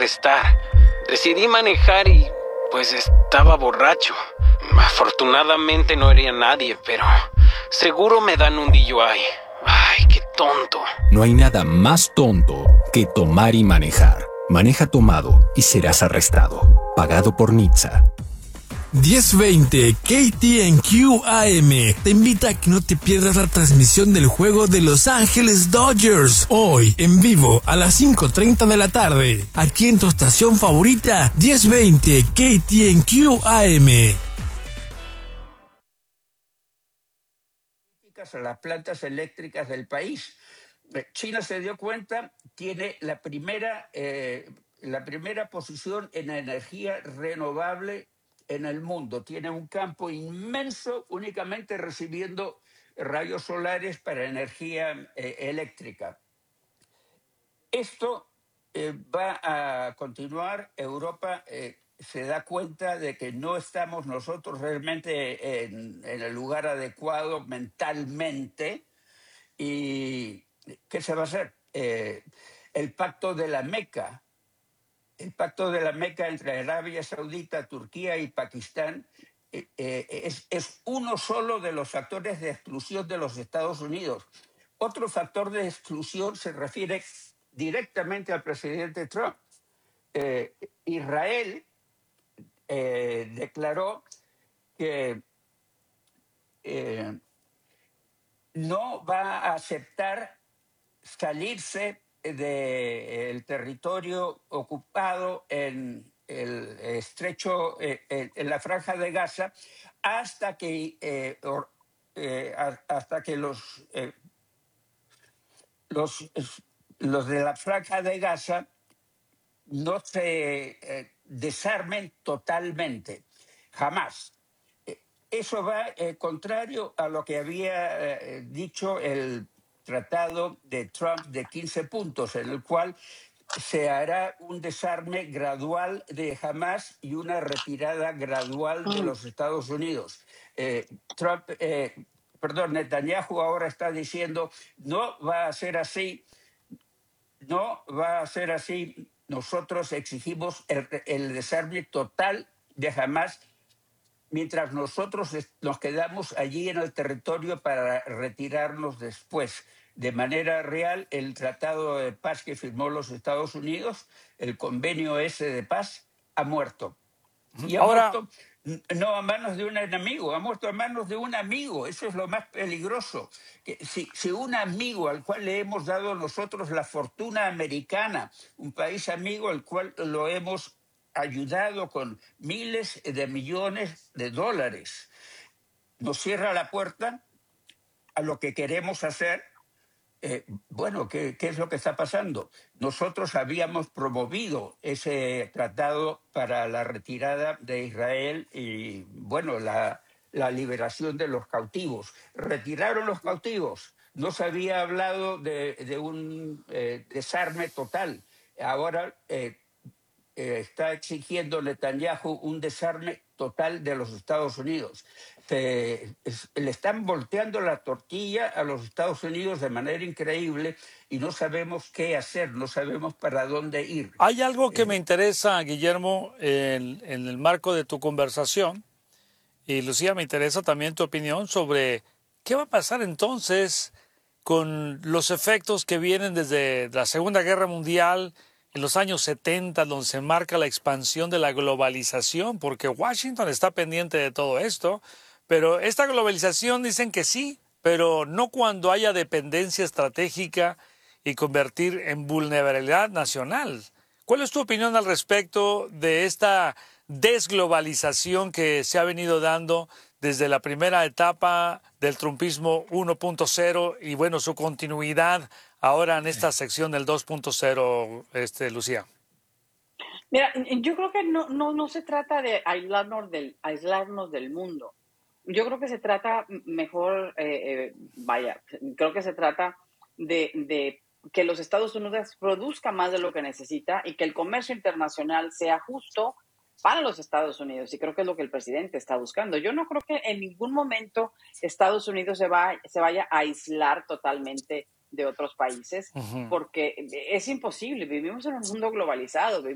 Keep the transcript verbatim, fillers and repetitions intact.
arrestar. Decidí manejar y, pues, estaba borracho. Afortunadamente no hería a nadie, pero seguro me dan un D U I. Ay, qué tonto. No hay nada más tonto que tomar y manejar. Maneja tomado y serás arrestado. Pagado por N H T S A. diez veinte K T N Q A M te invita a que no te pierdas la transmisión del juego de Los Ángeles Dodgers. Hoy, en vivo, a las cinco treinta de la tarde. Aquí en tu estación favorita, diez veinte K T N Q A M. A las plantas eléctricas del país. China se dio cuenta, tiene la primera, eh, la primera posición en energía renovable en el mundo. Tiene un campo inmenso únicamente recibiendo rayos solares para energía eh, eléctrica. Esto eh, va a continuar. Europa eh, se da cuenta de que no estamos nosotros realmente en, en el lugar adecuado mentalmente. ¿Y qué se va a hacer? Eh, el pacto de la Meca, el pacto de la Meca entre Arabia Saudita, Turquía y Pakistán eh, eh, es, es uno solo de los factores de exclusión de los Estados Unidos. Otro factor de exclusión se refiere directamente al presidente Trump. Eh, Israel eh, declaró que eh, no va a aceptar salirse del territorio ocupado en el estrecho, eh, en la franja de Gaza, hasta que, eh, or, eh, hasta que los, eh, los, los de la franja de Gaza no se eh, desarmen totalmente, jamás. Eso va eh, contrario a lo que había eh, dicho el tratado de Trump de quince puntos, en el cual se hará un desarme gradual de Hamás y una retirada gradual de los Estados Unidos. Eh, Trump, eh, perdón, Netanyahu ahora está diciendo no va a ser así, no va a ser así. Nosotros exigimos el, el desarme total de Hamás, mientras nosotros nos quedamos allí en el territorio para retirarnos después. De manera real, el tratado de paz que firmó los Estados Unidos, el convenio ese de paz, ha muerto. Y ha Ahora, muerto no a manos de un enemigo, ha muerto a manos de un amigo. Eso es lo más peligroso. Que si, si un amigo al cual le hemos dado nosotros la fortuna americana, un país amigo al cual lo hemos ayudado con miles de millones de dólares, nos cierra la puerta a lo que queremos hacer. Eh, bueno, ¿qué, ¿qué es lo que está pasando? Nosotros habíamos promovido ese tratado para la retirada de Israel y, bueno, la, la liberación de los cautivos. Retiraron los cautivos. No se había hablado de, de un eh, desarme total. Ahora eh, eh, está exigiendo Netanyahu un desarme total de los Estados Unidos. Se, es, le están volteando la tortilla a los Estados Unidos de manera increíble y no sabemos qué hacer, no sabemos para dónde ir. Hay algo que Eh, me interesa, Guillermo, en, en el marco de tu conversación, y Lucía, me interesa también tu opinión sobre qué va a pasar entonces con los efectos que vienen desde la Segunda Guerra Mundial, en los años setenta, donde se marca la expansión de la globalización, porque Washington está pendiente de todo esto, pero esta globalización dicen que sí, pero no cuando haya dependencia estratégica y convertir en vulnerabilidad nacional. ¿Cuál es tu opinión al respecto de esta desglobalización que se ha venido dando desde la primera etapa del trumpismo uno punto cero y, bueno, su continuidad ahora en esta sección del dos punto cero, este, Lucía? Mira, yo creo que no, no, no se trata de aislarnos del, aislarnos del mundo. Yo creo que se trata mejor, eh, eh, vaya, creo que se trata de, de que los Estados Unidos produzcan más de lo que necesita y que el comercio internacional sea justo para los Estados Unidos. Y creo que es lo que el presidente está buscando. Yo no creo que en ningún momento Estados Unidos se, va, se vaya a aislar totalmente de otros países, Uh-huh. porque es imposible. Vivimos en un mundo globalizado.